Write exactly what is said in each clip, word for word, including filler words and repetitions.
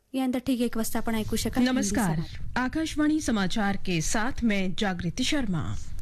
यानंतर ठीक एक वाजता आपण ऐकू शकाल हिंदी नमस्कार, सराद। आकाशवाणी समाचार के साथ मैं जागृति शर्मा।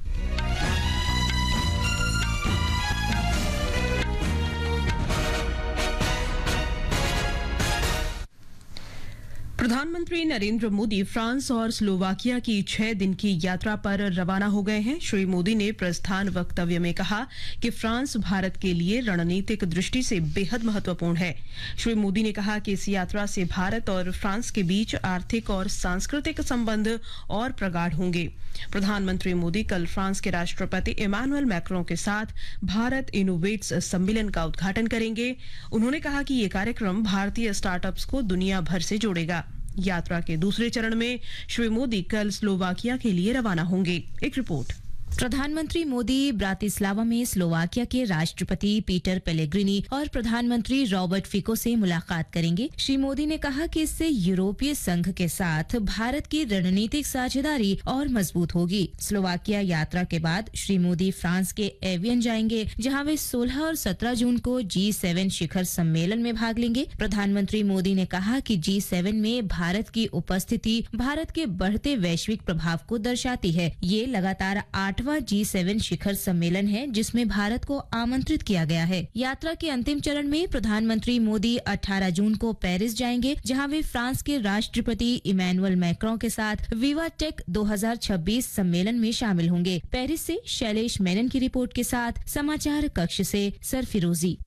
प्रधानमंत्री नरेंद्र मोदी फ्रांस और स्लोवाकिया की छह दिन की यात्रा पर रवाना हो गए हैं। श्री मोदी ने प्रस्थान वक्तव्य में कहा कि फ्रांस भारत के लिए रणनीतिक दृष्टि से बेहद महत्वपूर्ण है। श्री मोदी ने कहा कि इस यात्रा से भारत और फ्रांस के बीच आर्थिक और सांस्कृतिक संबंध और प्रगाढ़ होंगे। प्रधानमंत्री मोदी कल फ्रांस के राष्ट्रपति इमैनुअल मैक्रों के साथ भारत इनोवेट्स सम्मेलन का उद्घाटन करेंगे। उन्होंने कहा कि ये कार्यक्रम भारतीय स्टार्टअप्स को दुनिया भर से जोड़ेगा। यात्रा के दूसरे चरण में श्री मोदी कल स्लोवाकिया के लिए रवाना होंगे। एक रिपोर्ट। प्रधानमंत्री मोदी ब्रातिस्लावा में स्लोवाकिया के राष्ट्रपति पीटर पेलेग्रिनी और प्रधानमंत्री रॉबर्ट फिको से मुलाकात करेंगे। श्री मोदी ने कहा कि इससे यूरोपीय संघ के साथ भारत की रणनीतिक साझेदारी और मजबूत होगी। स्लोवाकिया यात्रा के बाद श्री मोदी फ्रांस के एवियन जाएंगे, जहां वे सोलह और सत्रह जून को जी सेवन शिखर सम्मेलन में भाग लेंगे। प्रधानमंत्री मोदी ने कहा कि जी सेवन में भारत की उपस्थिति भारत के बढ़ते वैश्विक प्रभाव को दर्शाती है। ये लगातार आठ जी सेवन शिखर सम्मेलन है जिसमें भारत को आमंत्रित किया गया है। यात्रा के अंतिम चरण में प्रधानमंत्री मोदी अठारह जून को पेरिस जाएंगे, जहां वे फ्रांस के राष्ट्रपति इमैनुअल मैक्रों के साथ विवा टेक दो हज़ार छब्बीस सम्मेलन में शामिल होंगे। पेरिस से शैलेश मेनन की रिपोर्ट के साथ समाचार कक्ष से सरफिरोजी।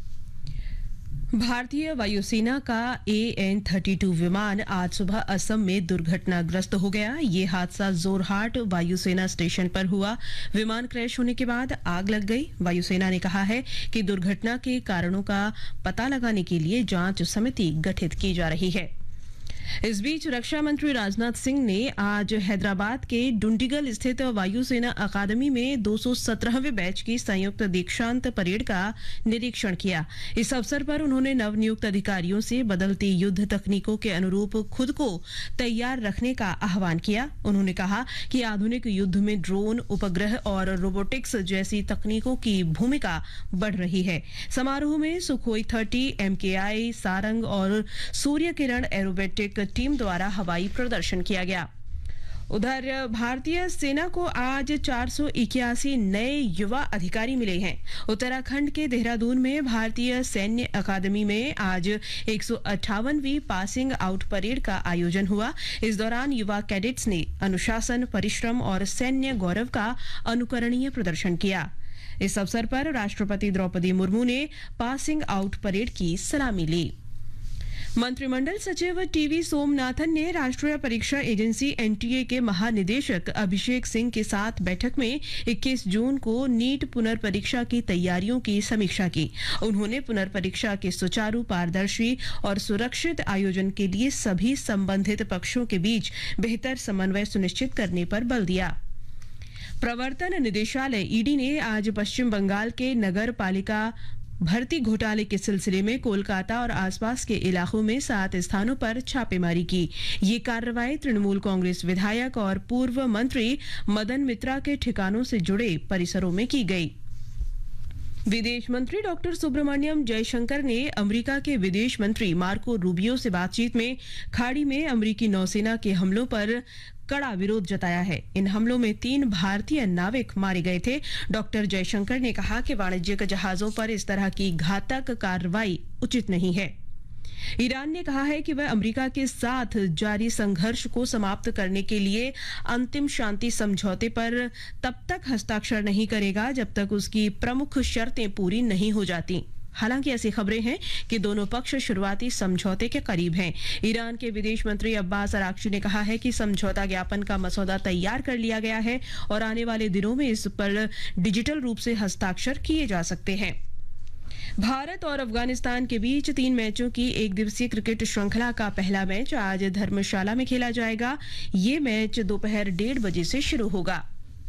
भारतीय वायुसेना का ए एन थर्टी टू विमान आज सुबह असम में दुर्घटनाग्रस्त हो गया। ये हादसा जोरहाट वायुसेना स्टेशन पर हुआ। विमान क्रैश होने के बाद आग लग गई। वायुसेना ने कहा है कि दुर्घटना के कारणों का पता लगाने के लिए जांच समिति गठित की जा रही है। इस बीच रक्षा मंत्री राजनाथ सिंह ने आज हैदराबाद के डुंडिगल स्थित वायुसेना अकादमी में दो सौ सत्रहवें बैच की संयुक्त दीक्षांत परेड का निरीक्षण किया। इस अवसर पर उन्होंने नवनियुक्त अधिकारियों से बदलती युद्ध तकनीकों के अनुरूप खुद को तैयार रखने का आह्वान किया। उन्होंने कहा कि आधुनिक युद्ध में ड्रोन, उपग्रह और रोबोटिक्स जैसी तकनीकों की भूमिका बढ़ रही है। समारोह में सुखोई थर्टी, एम के आई, सारंग और सूर्य किरण एरोबेटिक टीम द्वारा हवाई प्रदर्शन किया गया। उधर भारतीय सेना को आज चार सौ इक्यासी नए युवा अधिकारी मिले हैं। उत्तराखंड के देहरादून में भारतीय सैन्य अकादमी में आज एक सौ अट्ठावनवीं पासिंग आउट परेड का आयोजन हुआ। इस दौरान युवा कैडेट्स ने अनुशासन, परिश्रम और सैन्य गौरव का अनुकरणीय प्रदर्शन किया। इस अवसर पर राष्ट्रपति द्रौपदी मुर्मू ने पासिंग आउट परेड की सलामी ली। मंत्रिमंडल सचिव टीवी सोमनाथन ने राष्ट्रीय परीक्षा एजेंसी एन टी ए के महानिदेशक अभिषेक सिंह के साथ बैठक में इक्कीस जून को नीट पुनर्परीक्षा की तैयारियों की समीक्षा की। उन्होंने पुनर्परीक्षा के सुचारू, पारदर्शी और सुरक्षित आयोजन के लिए सभी संबंधित पक्षों के बीच बेहतर समन्वय सुनिश्चित करने पर बल दिया। प्रवर्तन निदेशालय ई डी ने आज पश्चिम बंगाल के नगर पालिका भर्ती घोटाले के सिलसिले में कोलकाता और आसपास के इलाकों में सात स्थानों पर छापेमारी की। ये कार्रवाई तृणमूल कांग्रेस विधायक और पूर्व मंत्री मदन मित्रा के ठिकानों से जुड़े परिसरों में की गई। विदेश मंत्री डॉक्टर सुब्रमण्यम जयशंकर ने अमेरिका के विदेश मंत्री मार्को रूबियो से बातचीत में खाड़ी में अमेरिकी नौसेना के हमलों पर कड़ा विरोध जताया है। इन हमलों में तीन भारतीय नाविक मारे गए थे। डॉक्टर जयशंकर ने कहा कि वाणिज्यिक जहाजों पर इस तरह की घातक कार्रवाई उचित नहीं है। ईरान ने कहा है कि वह अमेरिका के साथ जारी संघर्ष को समाप्त करने के लिए अंतिम शांति समझौते पर तब तक हस्ताक्षर नहीं करेगा जब तक उसकी प्रमुख शर्तें पूरी नहीं हो जाती। हालांकि ऐसी खबरें हैं कि दोनों पक्ष शुरुआती समझौते के करीब हैं। ईरान के विदेश मंत्री अब्बास अराक्ची ने कहा है कि समझौता ज्ञापन का मसौदा तैयार कर लिया गया है और आने वाले दिनों में इस पर डिजिटल रूप से हस्ताक्षर किए जा सकते हैं। भारत और अफगानिस्तान के बीच तीन मैचों की एक दिवसीय क्रिकेट श्रृंखला का पहला मैच आज धर्मशाला में खेला जाएगा। ये मैच दोपहर डेढ़ बजे से शुरू होगा।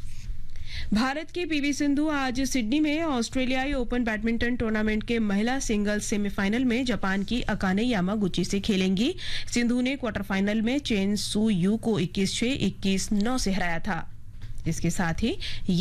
भारत की पीवी सिंधु आज सिडनी में ऑस्ट्रेलियाई ओपन बैडमिंटन टूर्नामेंट के महिला सिंगल्स सेमीफाइनल में जापान की अकाने यामागुची से खेलेंगी। सिंधु ने क्वार्टर फाइनल में चेन सू यू को इक्कीस छह, इक्कीस नौ से हराया था। इसके साथ ही